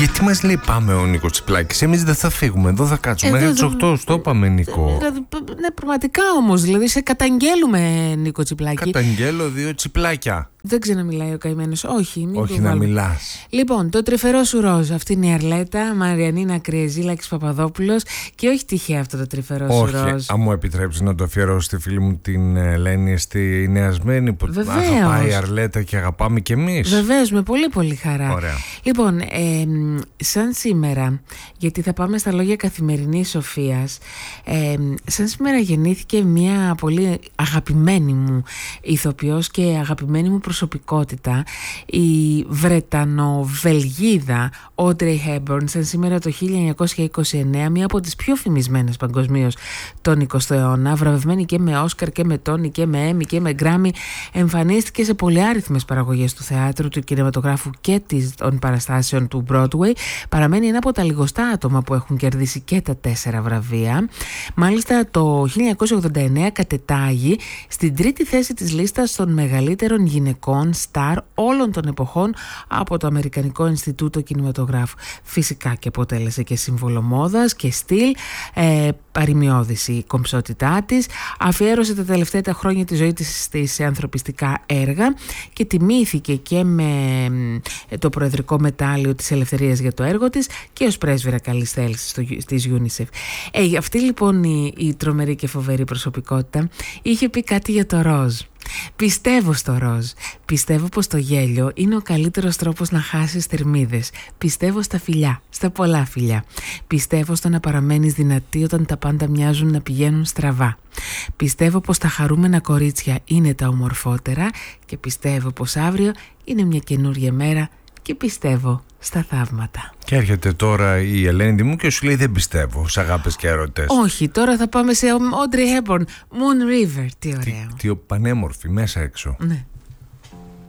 Γιατί μας λέει πάμε ο Νίκος Τσιπλάκης? Εμείς δεν θα φύγουμε, εδώ θα κάτσουμε μέχρι τις 8. Στο είπαμε, Νίκο. Ναι, πραγματικά όμως. Δηλαδή σε καταγγέλουμε, Νίκο Τσιπλάκη. Καταγγέλω 2 τσιπλάκια. Δεν ξέρω να μιλάει ο καημένος. Όχι, μην Όχι να μιλάς. Λοιπόν, το τρυφερό σου ροζ. Αυτή είναι η Αρλέτα, Μαριανίνα Κρυεζίλακης Παπαδόπουλος. Και όχι τυχαία αυτό το τρυφερό σου ροζ. Όχι, αν μου επιτρέψεις να το αφιερώσω στη φίλη μου την Ελένη, στη Νεασμένη, που αγαπάει η Αρλέτα και αγαπάμε κι εμείς. Βεβαίως, με πολύ πολύ χαρά. Ωραία. Λοιπόν, σαν σήμερα, γιατί θα πάμε στα λόγια καθημερινής σοφίας, σαν σήμερα γεννήθηκε μια πολύ αγαπημένη μου ηθοποιός και αγαπημένη μου προσωπικότητα, η Βρετανοβελγίδα Audrey Hepburn. Σαν σήμερα το 1929, μία από τις πιο φημισμένες παγκοσμίως τον 20ο αιώνα, βραβευμένη και με Όσκαρ και με Τόνι και με Έμι και με Γκράμι, εμφανίστηκε σε πολυάριθμες παραγωγές του θεάτρου, του κινηματογράφου και των παραστάσεων του Broadway. Παραμένει ένα από τα λιγοστά άτομα που έχουν κερδίσει και τα 4 βραβεία. Μάλιστα το 1989 κατετάγει στην 3η θέση της λίστας των μεγαλύτερων γυναικών στάρ όλων των εποχών από το Αμερικανικό Ινστιτούτο Κινηματογράφου. Φυσικά και αποτέλεσε και σύμβολο μόδας και στυλ, παρημιώδης η κομψότητά της. Αφιέρωσε τα τελευταία χρόνια της ζωής της σε ανθρωπιστικά έργα και τιμήθηκε και με το Προεδρικό Μετάλλιο της Ελευθερίας για το έργο της και ως πρέσβυρα καλής θέλησης της UNICEF. Αυτή λοιπόν η τρομερή και φοβερή προσωπικότητα είχε πει κάτι για το ροζ. Πιστεύω στο ροζ. Πιστεύω πως το γέλιο είναι ο καλύτερος τρόπος να χάσεις θερμίδες. Πιστεύω στα φιλιά, στα πολλά φιλιά. Πιστεύω στο να παραμένεις δυνατή όταν τα πάντα μοιάζουν να πηγαίνουν στραβά. Πιστεύω πως τα χαρούμενα κορίτσια είναι τα ομορφότερα και πιστεύω πως αύριο είναι μια καινούργια μέρα και πιστεύω στα θαύματα. Και έρχεται τώρα η Ελένη μου και σου λέει δεν πιστεύω σε αγάπες και έρωτες. Όχι, τώρα θα πάμε σε Audrey Hepburn, Moon River. Τι ωραίο. Τι πανέμορφη μέσα έξω. Ναι.